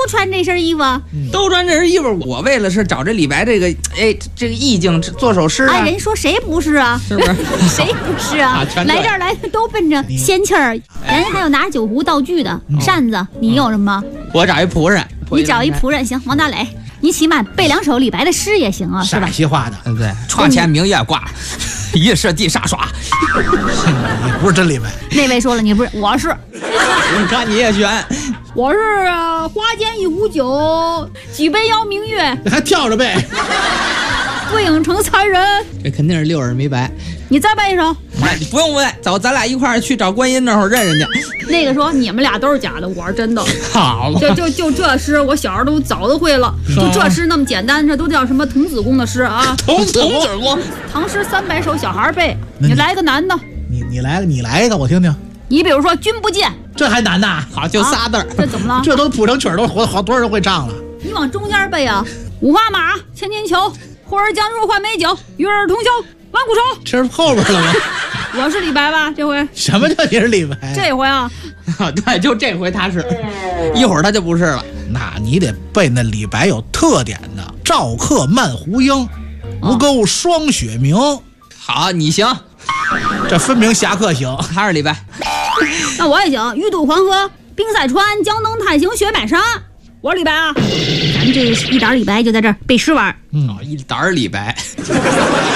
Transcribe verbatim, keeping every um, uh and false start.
穿这身衣服， 都穿这身衣服。我为了是找这李白这个哎这个意境做首诗啊。 哎，人说谁不是啊？ 是不是？ 谁不是啊？ 啊来这儿来的都奔着仙气儿。人还有拿酒壶道具的扇子，你有什么？ 我找一仆人。 你找一仆人行，王大磊，你起码背两首李白的诗也行啊，是吧？ 陕西话的， 嗯，对，窗前明月挂，疑是地煞耍。 你不是真李白。 那位说了，你不是，我是。 你看你也选， 我是啊，花间一壶酒，举杯邀明月， 还跳着背。 对影成三人。 这肯定是六耳没白。 你再背一首。 哎，你不用背，走，咱俩一块儿去找观音那会儿认认去。 那个说你们俩都是假的，我是真的。 好， 就就就这诗，我小时候都早都会了。就这诗那么简单，这都叫什么童子功的诗啊？ 童子功， 唐诗三百首，小孩背。你来个难的。 你你来你来一个，我听听。 你比如说君不见， 这还难呐？ 好，就仨字儿。 这怎么了？ 这都谱成曲儿，都好好多人会唱了。 你往中间背啊！五花马，千金裘，呼儿将入换美酒，与尔同销万古愁。 这是后边了吗？ 我是李白吧？这回什么叫你是李白？ 这回啊， 对，就这回他是，一会儿他就不是了。 那你得背那李白有特点的“赵客漫胡缨，吴钩霜雪明”。 好，你行， 这分明侠客行。 他是李白。 那我也行，欲渡黄河冰塞川，江登太行雪满山。我是李白啊，咱们这一点李白就在这儿背诗玩。 嗯， 一沓李白。